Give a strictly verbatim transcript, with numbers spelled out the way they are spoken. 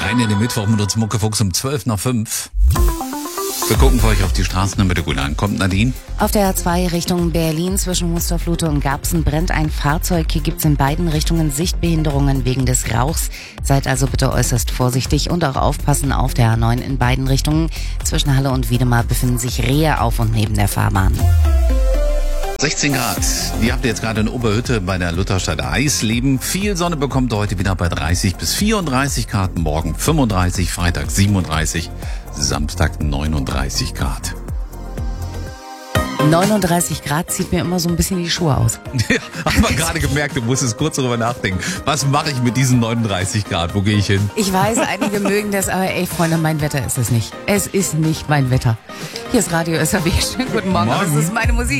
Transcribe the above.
Rein in den Mittwoch mit uns Muckefuchs um zwölf nach fünf. Wir gucken für euch auf die Straßen, damit ihr gut ankommt. Nadine? Auf der A zwei Richtung Berlin zwischen Musterflute und Garbsen brennt ein Fahrzeug. Hier gibt's in beiden Richtungen Sichtbehinderungen wegen des Rauchs. Seid also bitte äußerst vorsichtig und auch aufpassen auf der A neun in beiden Richtungen. Zwischen Halle und Wiedemar befinden sich Rehe auf und neben der Fahrbahn. sechzehn Grad. Die habt ihr jetzt gerade in Oberhütte bei der Lutherstadt Eisleben. Viel Sonne bekommt ihr heute wieder bei dreißig bis vierunddreißig Grad. Morgen fünfunddreißig, Freitag siebenunddreißig, Samstag neununddreißig Grad. neununddreißig Grad zieht mir immer so ein bisschen die Schuhe aus. Ja, haben wir gerade gemerkt, du musstest kurz darüber nachdenken. Was mache ich mit diesen neununddreißig Grad? Wo gehe ich hin? Ich weiß, einige mögen das, aber ey, Freunde, mein Wetter ist es nicht. Es ist nicht mein Wetter. Hier ist Radio S R W. Schönen guten Morgen. Morgen. Das ist meine Musik.